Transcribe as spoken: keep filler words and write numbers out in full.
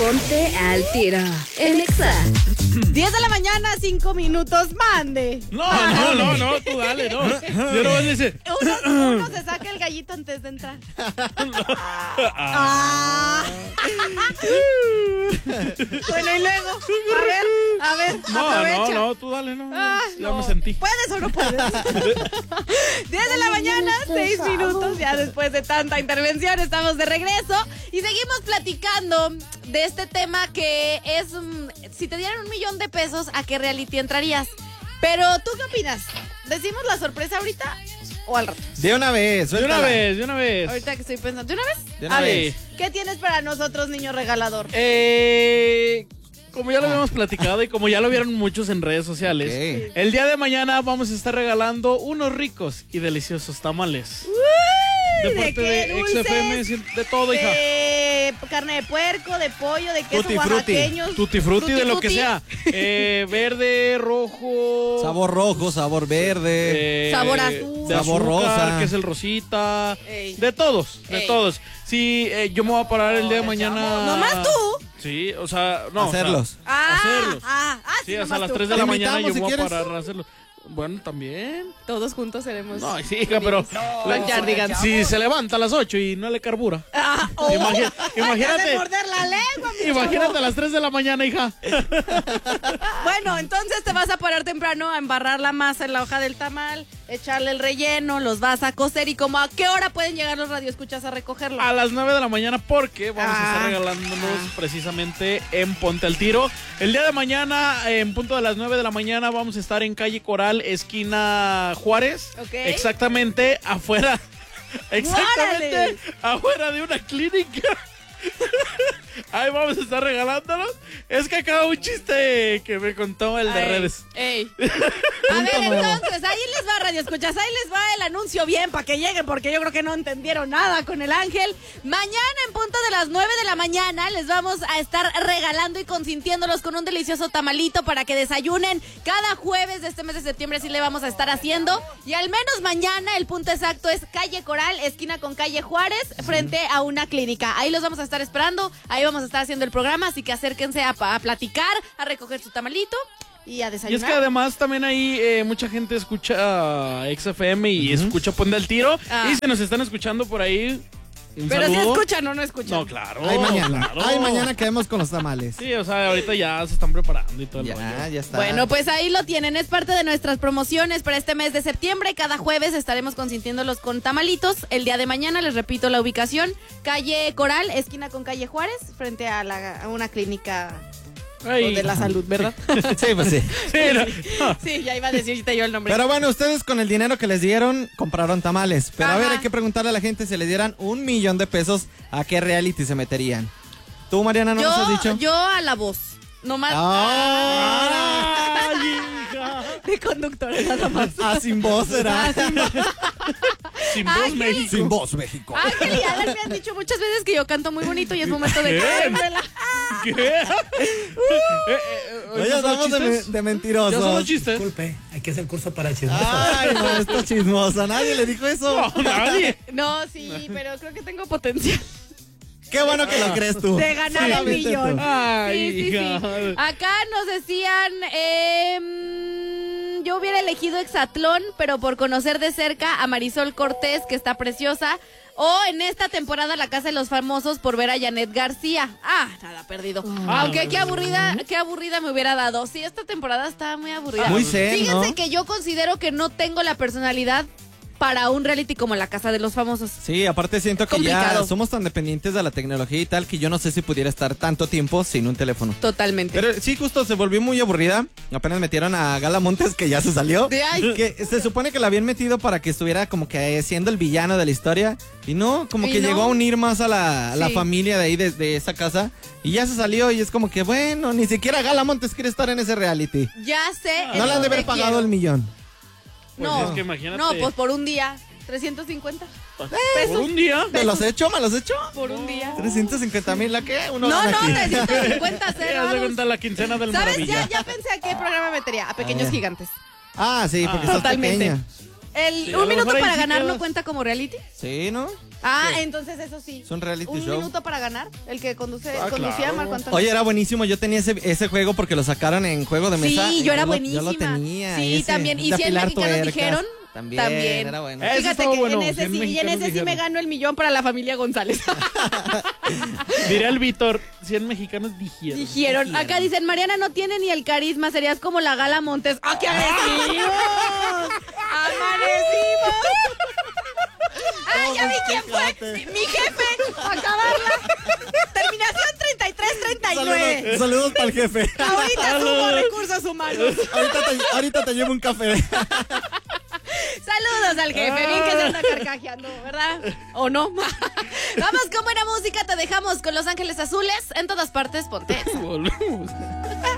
Ponte al tiro en Exa. diez de la mañana, cinco minutos, mande. No, no, no, no, tú dale, no. Yo no voy a decir. Uno, uno se saca el gallito antes de entrar. Ah. Bueno, y luego, a ver, a ver, No, aprovecha. no, no, tú dale, no. Ah, ya no. me sentí. ¿Puedes o no puedes? diez de la mañana, seis minutos, ya después de tanta intervención estamos de regreso y seguimos platicando de este tema que es, um, si te dieran un millón de pesos, ¿a qué reality entrarías? Pero, ¿tú qué opinas? ¿Decimos la sorpresa ahorita o al rato? De una vez, De una suéltala. vez, de una vez. Ahorita que estoy pensando, ¿de una vez? De una a vez. ver, ¿qué tienes para nosotros, niño regalador? Eh, como ya lo habíamos platicado y como ya lo vieron muchos en redes sociales, Ok. el día de mañana vamos a estar regalando unos ricos y deliciosos tamales. Uy, De ¿de parte qué de dulces? X F M, de todo, hija. De carne de puerco, de pollo, de queso Tutti frutti. oaxaqueños. Tutti frutti, de lo que frutti. sea. Eh, verde, rojo. Sabor rojo, sabor verde. eh, Sabor azul. de Sabor azúcar, rosa. que es el rosita. Ey. De todos, de Ey. todos. Sí, eh, yo me voy a parar el día de mañana. ¿Nomás tú? Sí, o sea, no. Hacerlos. O sea, Ah, hacerlos. ah, ah, Sí, o sea, nomás a las tú. tres de Te la mañana yo invitamos me si voy a quieres. parar a hacerlo. Bueno, también. Todos juntos seremos. No, sí, hija, pero. Los Yardigans. Si se levanta a las ocho y no le carbura. Ah, oh. Imagi- imagínate. Hay que morder la lengua, mi Imagínate chavo. a las tres de la mañana, hija. Bueno, entonces te vas a parar temprano a embarrar la masa en la hoja del tamal, echarle el relleno, los vas a cocer y como a qué hora pueden llegar los radioescuchas a recogerlo. A las nueve de la mañana porque vamos a Ah. estar regalándonos precisamente en Ponte al Tiro. El día de mañana, en punto de las nueve de la mañana, vamos a estar en calle Coral, esquina Juárez. Ok. Exactamente afuera. Exactamente ¡Órale! afuera de una clínica. Ahí vamos a estar regalándolos. Es que acaba un chiste que me contó el de Ay, redes. ey. A ver, nuevo. entonces, ahí les va, Radio Escuchas, ahí les va el anuncio bien para que lleguen, porque yo creo que no entendieron nada con el ángel. Mañana, en punto de las nueve de la mañana, les vamos a estar regalando y consintiéndolos con un delicioso tamalito para que desayunen. Cada jueves de este mes de septiembre sí le vamos a estar haciendo. Y al menos mañana, el punto exacto es calle Coral, esquina con calle Juárez, frente a una clínica. Ahí los vamos a estar esperando, ahí vamos a estar haciendo el programa, así que acérquense a, a platicar, a recoger su tamalito y a Y desayunar. es que además también ahí eh, mucha gente escucha X F M y escucha Ponte al Tiro. Ah. Y se nos están escuchando por ahí. Un Pero si saludo. escuchan o no escuchan. No, claro. Ay, mañana. claro. Ay, mañana quedemos con los tamales. Sí, o sea, ahorita ya se están preparando y todo el Ya, rollo. ya está. Bueno, pues ahí lo tienen, es parte de nuestras promociones para este mes de septiembre. Cada jueves estaremos consintiéndolos con tamalitos. El día de mañana, les repito la ubicación, calle Coral, esquina con calle Juárez, frente a, la, a una clínica Ay. de la salud, ¿verdad? Sí, pues sí. Sí, no, no. Sí, ya iba a decirte yo el nombre. Pero bueno, ustedes con el dinero que les dieron compraron tamales. Pero a ver, Ajá. hay que preguntarle a la gente si le dieran un millón de pesos, ¿a qué reality se meterían? ¿Tú, Mariana, no yo, nos has dicho? yo a la voz, nomás ¡Ah! Ay, hija. de conductora nada más. Ah, sin voz será. Sin Ay, voz, qué- México. Sin voz, México. Ángel y Alan me han dicho muchas veces que yo canto muy bonito y es momento de ¿Qué? creérmela. ¿Qué? Eh, eh, eh, Oye, ¿esos son estamos de, chistes? de mentirosos. ¿Ya son los chistes? Disculpe, hay que hacer curso para chismosos. Ay, no, está chismosa. Nadie le dijo eso. No, nadie. No, sí, pero creo que tengo potencial Qué bueno que lo crees tú. de ganar el Solamente tú. millón. Ay, Sí, sí, sí. hija. Acá nos decían, eh, yo hubiera elegido Exatlón, pero por conocer de cerca a Marisol Cortés, que está preciosa, o en esta temporada La Casa de los Famosos por ver a Janet García. Ah, nada, perdido. Aunque qué aburrida, qué aburrida me hubiera dado. Sí, esta temporada está muy aburrida. Muy zen, Fíjense ¿no? que yo considero que no tengo la personalidad para un reality como La Casa de los Famosos. Sí, aparte siento que Complicado. ya somos tan dependientes de la tecnología y tal que yo no sé si pudiera estar tanto tiempo sin un teléfono. Totalmente. Pero sí, justo se volvió muy aburrida. Apenas metieron a Gala Montes, que ya se salió. De ahí. Que se supone que la habían metido para que estuviera como que siendo el villano de la historia. Y no, como Y que no. llegó a unir más a la, a la Sí. familia de ahí, de, de esa casa. Y ya se salió y es como que, bueno, ni siquiera Gala Montes quiere estar en ese reality. Ya sé. No en le han de dónde haber pagado quiero. el millón. Pues no, es que imagínate. no, pues por un día, trescientos cincuenta ¿Por pesos un día? ¿Me los he hecho? ¿Me los he hecho? por un día. trescientos cincuenta mil, ¿la qué? Uno No, gana no, aquí. trescientos cincuenta Ya se cero. cuenta la quincena del ¿Sabes? Maravilla. Ya, ya pensé a qué programa metería. A Pequeños ver. Gigantes. Ah, sí, porque Ah. estás Totalmente. pequeña. El, Sí, a ¿Un lo minuto mejor ahí para sí ganar no quedas. cuenta como reality? Sí, ¿no? Ah, ¿Qué? entonces eso sí. Es un reality Un show. minuto para ganar, el que conduce, Ah, conducía claro. Marco Antonio. Oye, era buenísimo. Yo tenía ese, ese juego porque lo sacaron en juego de mesa. Sí, y yo era lo- buenísima. Yo lo tenía. Sí, ese, también. Y de si en apilar mexicanos tuercas. dijeron, También, también. era bueno. Eh, Ese Fíjate estuvo que bueno, en ese cien sí, y en mexicanos ese sí me dijeron. gano el millón para la familia González. Diría el Víctor, cien mexicanos dijeron. Dijeron, acá dicen, Mariana no tiene ni el carisma, serías como la Gala Montes. ¡Ah, qué agresivos! ¡Amanecimos! ¡Ay, ya vi quién fue! Mi, mi jefe, a acabarla. Terminación treinta y tres treinta y nueve. Saludos, saludos para el jefe. Ahorita subo recursos humanos. ahorita, te, ahorita te llevo un café. Saludos al jefe, bien que se anda carcajeando, ¿verdad? ¿O no? Vamos con buena música, te dejamos con Los Ángeles Azules. En todas partes, ponte. Volvemos.